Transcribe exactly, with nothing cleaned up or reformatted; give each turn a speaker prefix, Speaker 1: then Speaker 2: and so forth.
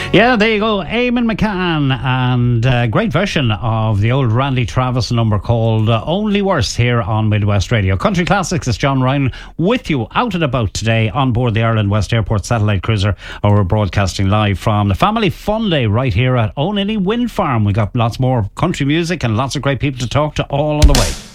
Speaker 1: Yeah, there you go, Eamon McCann, and a great version of the old Randy Travis number called uh, Only Worse here on Midwest Radio. Country Classics, it's John Ryan with you out and about today on board the Ireland West Airport satellite cruiser. We're broadcasting live from the Family Fun Day right here at Onany Wind Farm. We got lots more country music and lots of great people to talk to all on the way.